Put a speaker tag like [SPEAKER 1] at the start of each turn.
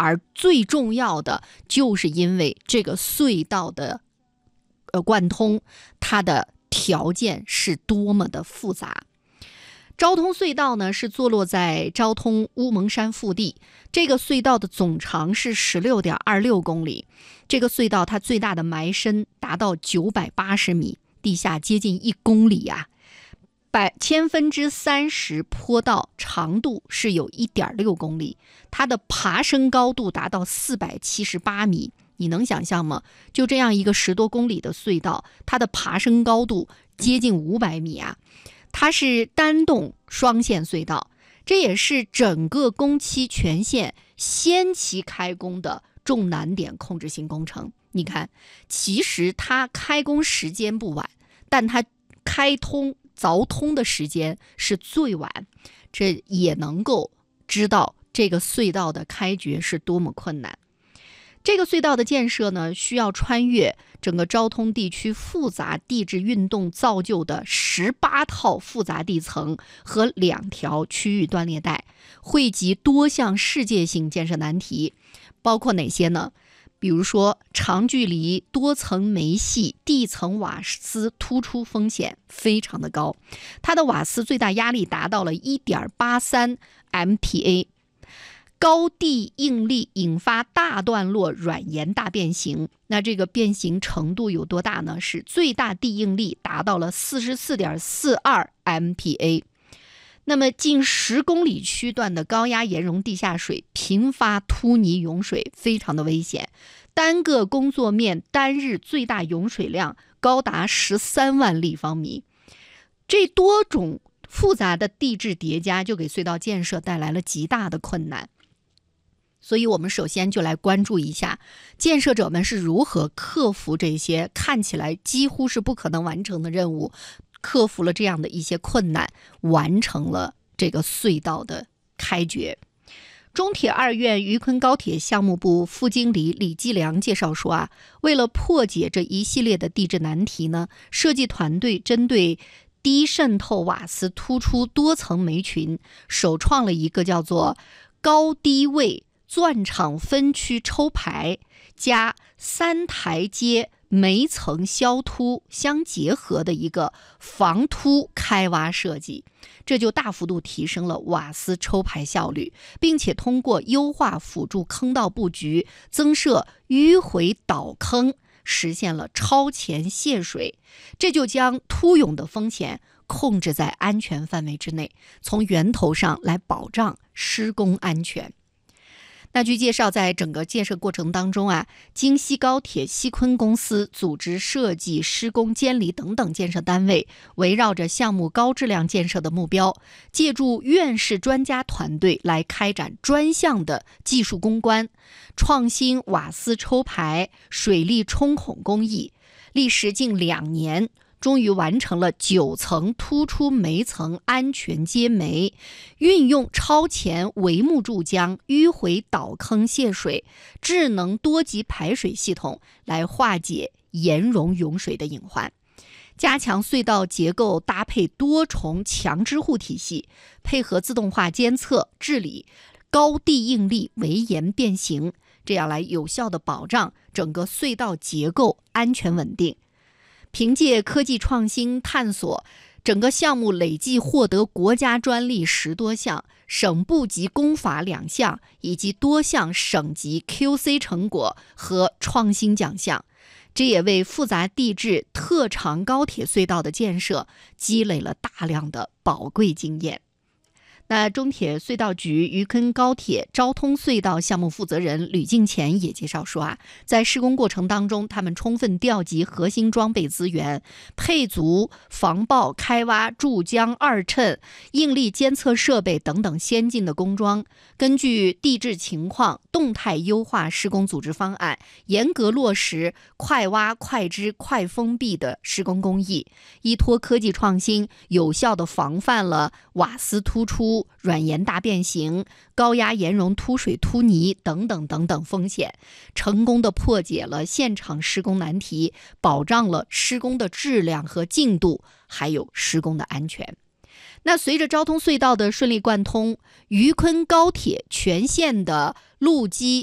[SPEAKER 1] 而最重要的就是因为这个隧道的贯通，它的条件是多么的复杂。昭通隧道呢是坐落在昭通乌蒙山腹地，这个隧道的总长是 16.26 公里。这个隧道它最大的埋深达到980米，地下接近1公里啊。30%坡道长度是有 1.6 公里，它的爬升高度达到478米。你能想象吗？就这样一个10多公里的隧道，它的爬升高度接近500米啊！它是单洞双线隧道，这也是整个工期全线先期开工的重难点控制性工程。你看，其实它开工时间不晚，但它凿通的时间是最晚，这也能够知道这个隧道的开掘是多么困难。这个隧道的建设呢，需要穿越整个昭通地区复杂地质运动造就的18套复杂地层和2条区域断裂带，汇集多项世界性建设难题，包括哪些呢？比如说，长距离多层煤系地层瓦斯突出风险非常的高，它的瓦斯最大压力达到了 1.83 MPa，高地应力引发大段落软岩大变形，那这个变形程度有多大呢？是最大地应力达到了 44.42 MPa。那么近10公里区段的高压岩溶地下水频发突泥涌水，非常的危险，单个工作面单日最大涌水量高达13万立方米。这多种复杂的地质叠加就给隧道建设带来了极大的困难。所以我们首先就来关注一下建设者们是如何克服这些看起来几乎是不可能完成的任务，克服了这样的一些困难，完成了这个隧道的开掘。中铁2院渝昆高铁项目部副经理李继良介绍说为了破解这一系列的地质难题呢，设计团队针对低渗透瓦斯突出多层煤群，首创了一个叫做高低位钻场分区抽排加3台阶煤层削突相结合的一个防突开挖设计，这就大幅度提升了瓦斯抽排效率，并且通过优化辅助坑道布局，增设迂回导坑，实现了超前泄水，这就将突涌的风险控制在安全范围之内，从源头上来保障施工安全。那据介绍，在整个建设过程当中京西高铁西昆公司组织设计、施工、监理等等建设单位，围绕着项目高质量建设的目标，借助院士专家团队来开展专项的技术攻关，创新瓦斯抽排、水利冲孔工艺，历时近2年。终于完成了9层突出煤层安全接煤，运用超前帷幕注浆、迂回导坑泄水、智能多级排水系统来化解岩溶涌水的隐患，加强隧道结构搭配多重强支护体系，配合自动化监测治理高地应力围岩变形，这样来有效地保障整个隧道结构安全稳定。凭借科技创新探索，整个项目累计获得国家专利10多项、省部级公法2项，以及多项省级 QC 成果和创新奖项。这也为复杂地质特长高铁隧道的建设积累了大量的宝贵经验。那中铁隧道局渝昆高铁昭通隧道项目负责人吕敬前也介绍说在施工过程当中，他们充分调集核心装备资源，配足防爆、开挖、注浆、2衬、应力监测设备等等先进的工装，根据地质情况动态优化施工组织方案，严格落实快挖、快支、快封闭的施工工艺，依托科技创新，有效地防范了瓦斯突出、软岩大变形、高压岩溶突水突泥等等风险，成功地破解了现场施工难题，保障了施工的质量和进度，还有施工的安全。那随着昭通隧道的顺利贯通，渝昆高铁全线的路基